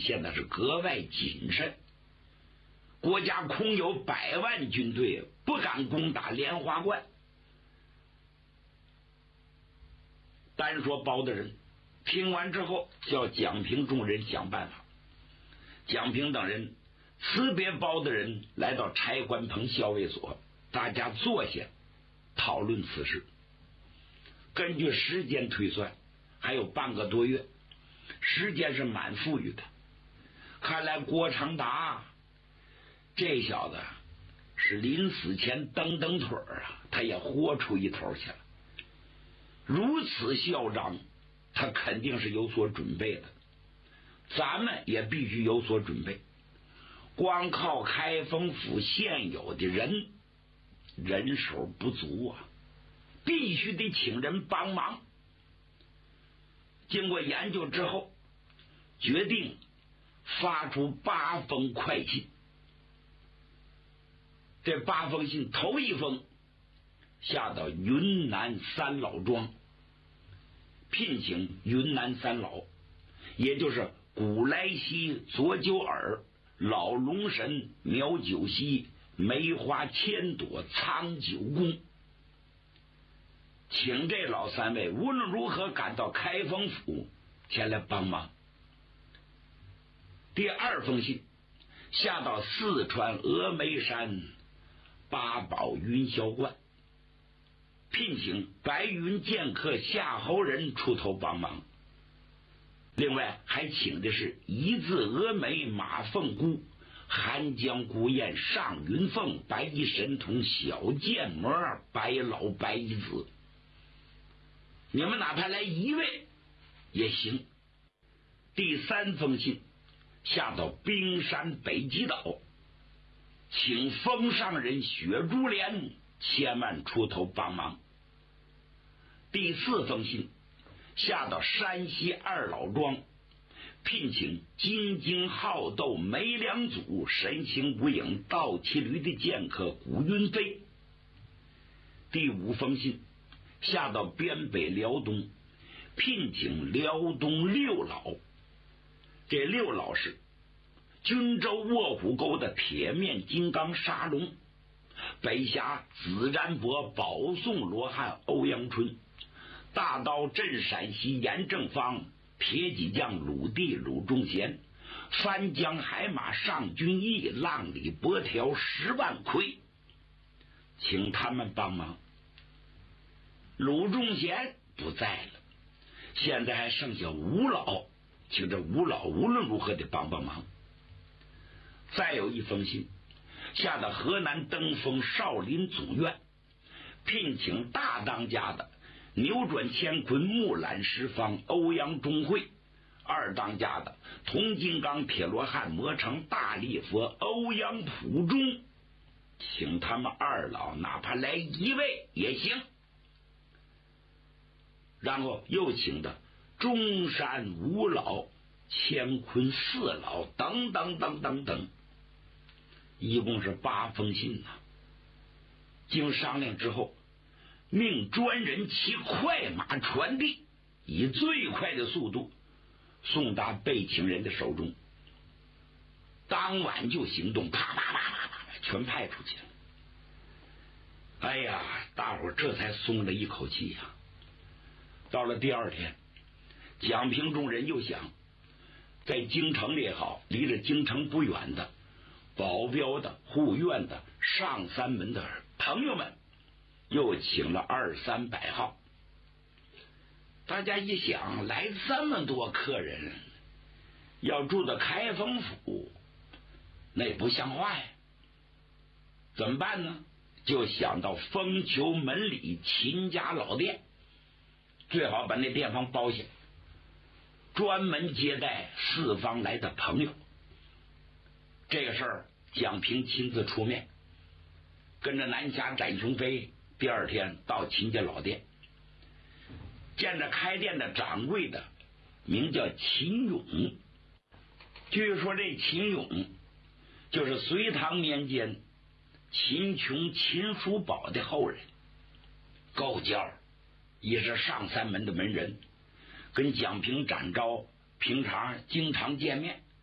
现的是格外谨慎。国家空有100万军队，不敢攻打莲花关。单说包大人听完之后，叫蒋平众人想办法。蒋平等人辞别包大人，来到柴关棚校尉所，大家坐下讨论此事。根据时间推算，还有半个多月，时间是蛮富裕的。看来郭长达这小子是临死前蹬蹬腿啊，他也豁出一头去了。如此嚣张，他肯定是有所准备的，咱们也必须有所准备。光靠开封府现有的人手不足啊，必须得请人帮忙。经过研究之后，决定发出8封快信。这8封信头一封下到云南3老庄，聘请云南3老，也就是古来稀、左九耳、老龙神、苗九溪、梅花千朵、苍九公，请这老3位无论如何赶到开封府前来帮忙。第2封信下到四川峨眉山八宝云霄观，聘请白云剑客夏侯人出头帮忙。另外还请的是一字峨眉马凤姑、寒江孤雁上云凤、白衣神童小剑魔白老白衣子，你们哪怕来1位也行。第3封信下到冰山北极岛，请封上人雪珠莲千万出头帮忙。第4封信下到山西2老庄，聘请金睛好斗梅良祖、神行无影盗骑驴的剑客古云飞。第5封信下到边北辽东，聘请辽东6老。这6老是均州卧虎沟的铁面金刚沙龙，北峡紫然伯、保宋罗汉、欧阳春，大刀镇陕西严正方、铁戟将鲁地鲁仲贤，翻江海马上军义、浪里伯条10万魁，请他们帮忙。鲁仲贤不在了，现在还剩下5老，请这5老无论如何得帮帮忙。再有1封信下到河南登封少林总院，聘请大当家的扭转乾坤木兰十方欧阳中会，二当家的铜金刚铁罗汉魔城大力佛欧阳普中，请他们2老哪怕来1位也行。然后又请的中山5老、乾坤4老等等等等等，一共是8封信呐。经商量之后，命专人骑快马传递，以最快的速度送达被请人的手中。当晚就行动，啪啪啪啪啪全派出去了。哎呀，大伙这才松了一口气呀。到了第2天，蒋平众人又想，在京城里也好，离着京城不远的保镖的、护院的、上3门的朋友们，又请了200-300号。大家一想，来这么多客人，要住到开封府，那也不像话呀。怎么办呢？就想到丰丘门里秦家老店，最好把那店房包下，专门接待4方来的朋友。这个事儿蒋平亲自出面，跟着南侠展雄飞第2天到秦家老店，见着开店的掌柜的名叫秦勇。据说这秦勇就是隋唐年间秦琼、秦叔宝的后人，够叫，也是上3门的门人，跟蒋平、展昭平常经常见面。